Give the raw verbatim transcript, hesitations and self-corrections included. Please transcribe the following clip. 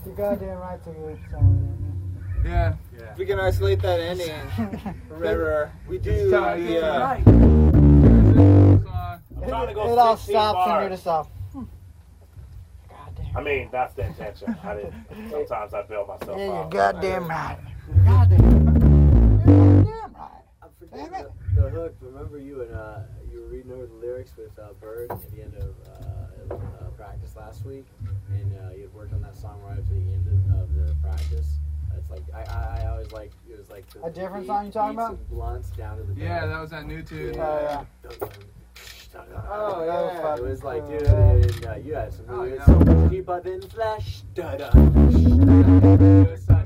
You're goddamn right to go somewhere. Yeah. Yeah. We can isolate that ending. Remember, we do the. Uh, right. I'm trying to go It all sixteen stops bars. and you're just off. Hmm. Goddamn. I mean, that's the intention. I didn't. Sometimes I bail myself Yeah, you're out. goddamn right. Goddamn right. You're goddamn right. I'm forgetting the, the hook. Remember you and uh, you were reading over the lyrics with uh, Bird at the end of uh, uh, practice last week, and uh, you had worked on that song right up to the end of, of the practice. It's like I, I, I always like it was like the A different beat, song you talking beats about? and blunts down to the Yeah, bed. that was that new tune. Yeah. Oh, Oh yeah. It was like, dude, Yeah. and, uh, you had some Oh, really yeah. good songs. Keep up in flash, da da. It was, uh,